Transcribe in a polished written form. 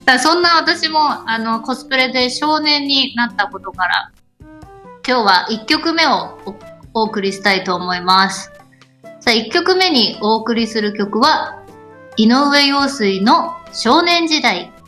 そんな私も、コスプレで少年になったことから、今日は1曲目をお送りしたいと思います。さあ、1曲目にお送りする曲は、井上陽水の少年時代。